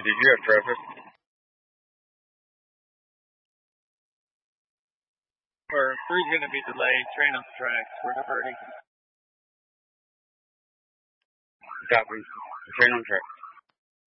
did you have traffic? Or crew's going to be delayed. Train on the tracks. We're diverting. Copy. Train on track.